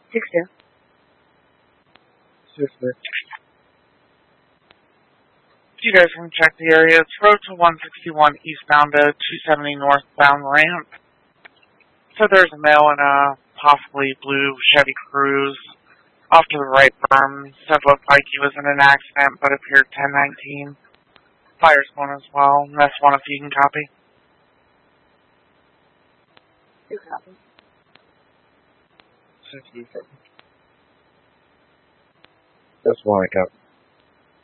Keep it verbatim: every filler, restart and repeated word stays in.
Six two. Six six. You guys can check the area. It's road to one sixty-one eastbound to two seventy northbound ramp. So there's a male in a possibly blue Chevy Cruze off to the right berm. Said looked like he was in an accident, but appeared ten nineteen. Fire's going as well. That's one if you can copy. Two copies. Sixty-seven. That's one I got.